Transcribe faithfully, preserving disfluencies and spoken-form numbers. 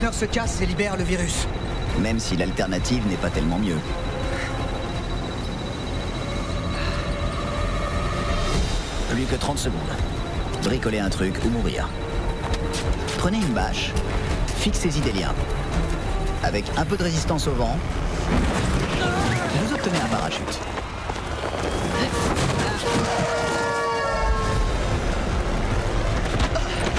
se casse et libère le virus. Même si l'alternative n'est pas tellement mieux. Plus que trente secondes. Bricoler un truc ou mourir. Prenez une bâche, fixez-y des liens. Avec un peu de résistance au vent, vous obtenez un parachute.